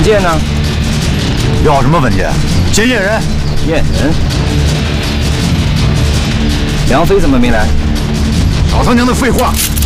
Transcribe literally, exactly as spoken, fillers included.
件呢？ 要什么文件？先验人。 验人。梁飞怎么没来？ 老他娘的废话！